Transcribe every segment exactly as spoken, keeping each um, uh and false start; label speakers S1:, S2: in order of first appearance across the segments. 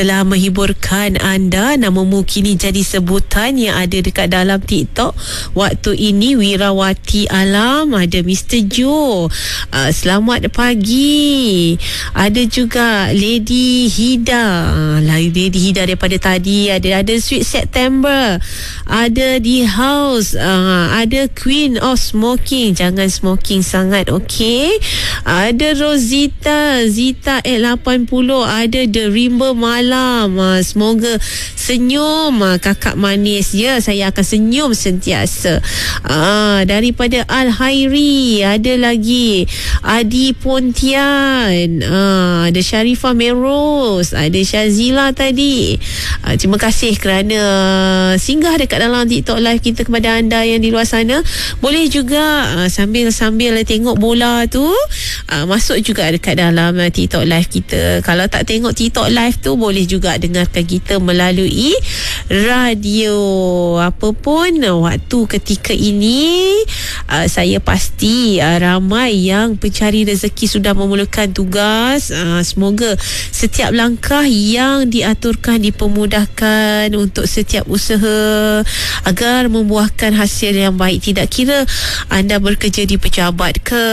S1: telah menghiburkan anda. Namamu kini jadi sebutan yang ada dekat dalam TikTok. Waktu ini Wirawati Alam, ada Mister Joe. Uh, selamat pagi. Ada juga Lady Hida. Uh, Lady Hida daripada tadi. Ada ada Sweet September. Ada di house. Uh, ada Queen of Smoking. Jangan smoking sangat, okey. Ada Rosita Zita at lapan puluh. Ada The Rimba Malam. uh, Semoga senyum uh, kakak manis. Ya, saya akan senyum sentiasa. uh, Daripada Al-Hairi, ada lagi Adi Pontian, uh, ada Sharifah Meros, ada Syazila tadi. uh, Terima kasih kerana singgah dekat dalam TikTok live kita. Kepada anda yang di luar sana, boleh juga uh, sambil-sambil tengok bola tu, uh, masuk juga dekat dalam uh, TikTok live kita. Kalau tak tengok TikTok live tu, boleh juga dengarkan kita melalui radio. Apapun waktu ketika ini, uh, saya pasti uh, ramai yang pencari rezeki sudah memulakan tugas. uh, Semoga setiap langkah yang diaturkan dipermudahkan untuk setiap usaha agar membuahkan hasil yang baik. Tidak kira anda bekerja di pejabat ke,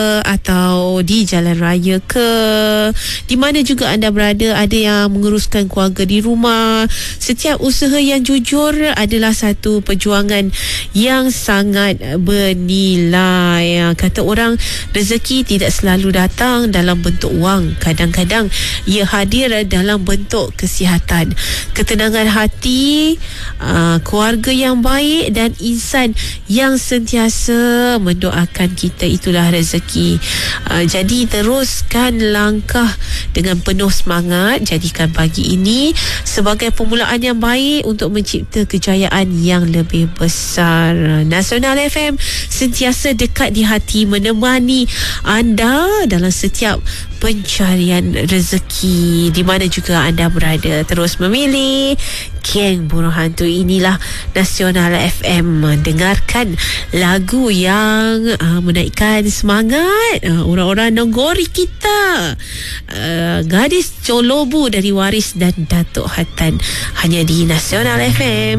S1: atau di jalan raya ke, di mana juga anda berada, ada yang menguruskan keluarga di rumah. Setiap usaha yang jujur adalah satu perjuangan yang sangat bernilai. Kata orang, rezeki tidak selalu datang dalam bentuk wang. Kadang-kadang ia hadir dalam bentuk kesihatan, ketenangan hati, keluarga yang baik dan insan yang sentiasa mendoakan kita. Itulah rezeki. Uh, jadi teruskan langkah dengan penuh semangat. Jadikan pagi ini sebagai permulaan yang baik untuk mencipta kejayaan yang lebih besar. Nasional F M sentiasa dekat di hati, menemani anda dalam setiap pencarian rezeki di mana juga anda berada. Terus memilih Geng Burung Hantu. Inilah Nasional F M. Dengarkan lagu yang uh, menaikkan semangat uh, orang-orang Nogori kita. uh, Gadis Colobu dari Waris dan Datuk Hatan, hanya di Nasional F M.